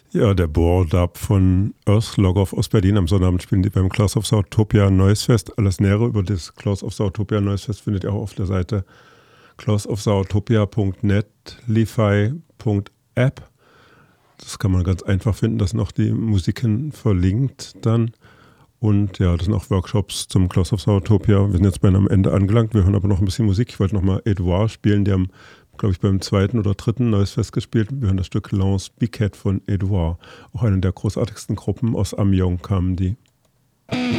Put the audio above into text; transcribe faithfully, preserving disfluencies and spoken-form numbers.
Ja, der Bohr-Dub von Earthlogger aus Berlin. Am Sonnabend spielen die beim Claws of Sautopia Noise Fest. Alles Nähere über das Claws of Sautopia Noise Fest findet ihr auch auf der Seite claws of sautopia punkt net, li-fi punkt app. Das kann man ganz einfach finden. Da sind auch die Musiken verlinkt dann. Und ja, das sind auch Workshops zum Claws of Sautopia. Wir sind jetzt bei am Ende angelangt. Wir hören aber noch ein bisschen Musik. Ich wollte nochmal Edouard spielen. Die haben, glaube ich, beim zweiten oder dritten Neues Fest gespielt. Wir hören das Stück Lance Biquet von Edouard. Auch eine der großartigsten Gruppen aus Amiens kamen die.